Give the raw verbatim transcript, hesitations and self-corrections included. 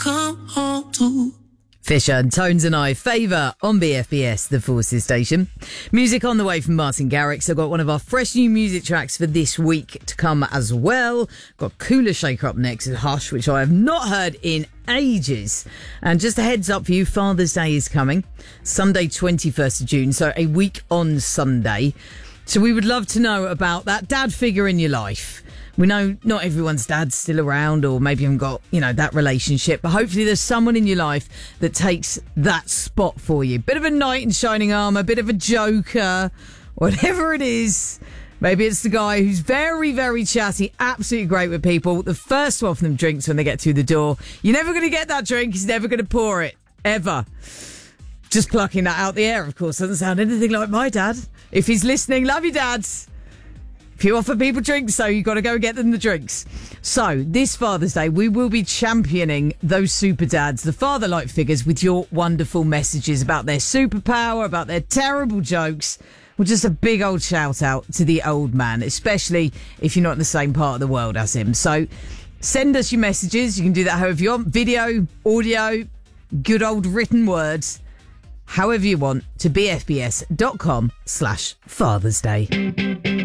come home to. Fisher and Tones and I, Favour on B F B S, the Forces station. Music on the way from Martin Garrix. I've got one of our fresh new music tracks for this week to come as well. Got Cooler Shaker up next with Hush, which I have not heard in ages. And just a heads up for you, Father's Day is coming. Sunday, twenty-first of June, so a week on Sunday. So we would love to know about that dad figure in your life. We know not everyone's dad's still around, or maybe you haven't got, you know, that relationship, but hopefully there's someone in your life that takes that spot for you. Bit of a knight in shining armour, bit of a joker, whatever it is. Maybe it's the guy who's very, very chatty, absolutely great with people. The first to offer them drinks when they get through the door. You're never going to get that drink. He's never going to pour it. Ever. Just plucking that out the air, of course. Doesn't sound anything like my dad. If he's listening, love you, dads. If you offer people drinks, so you've got to go and get them the drinks. So, this Father's Day, we will be championing those super dads, the father-like figures, with your wonderful messages about their superpower, about their terrible jokes. Well, just a big old shout out to the old man, especially if you're not in the same part of the world as him. So, send us your messages. You can do that however you want. Video, audio, good old written words, however you want, to bfbs.com slash Father's Day.